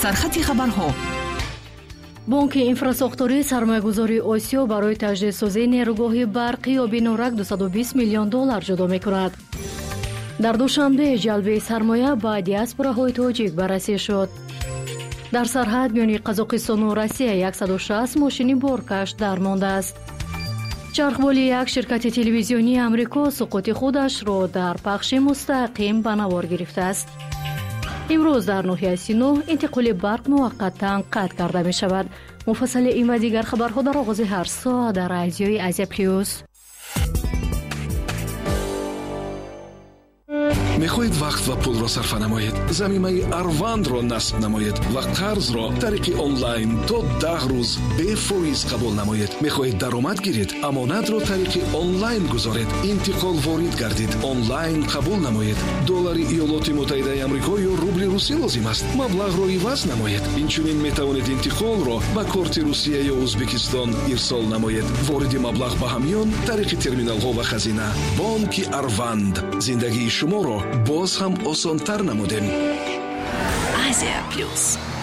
سرخط خبرها. بانک اینفرаструктури سرمایه‌گذاری آسیا برای تجدیدسازی نیروگاه برقی آبی نورک $220 میلیون جدا می‌کند. در دوشنبه جلب سرمایه با دیاسپوراهای تاجیک بررسی شد. در سرحد میان قزاقستان و روسیه 160 ماشین بارکش درمانده است. چرخبالی یک شرکت تلویزیونی امریکا سقوط خودش را در پخش مستقیم به نوار گرفته است. امروز در ناحیه سینو انتقال برق موقتا قطع کرده می شود. مفصل این و دیگر خبرها در آغاز هر ساعت در رادیوی آسیا پلیوس. میخواهید وقت و پول را صرف نمایید، ضمیمه اروند را نصب نمایید و قرض را طریق آنلاین تا 10 روز بے فایز قبول نمایید. میخواهید درآمد گیرید، امانت را طریق آنلاین گذارید، انتقال وارد گردید، آنلاین قبول نمایید. دلار ایالات متحده آمریکا یا روبل روسی لازم است، مبلغ را عوض نمایید. اینچنین میتوانید انتقال را با کارت روسیه یا ازبکستان ارسال نمایید. وارد مبلغ به همیان طریق ترمینال ها و خزینه. بانک اروند زندگی شما را باز هم آسان‌تر نمودیم. آسیا پلیوس.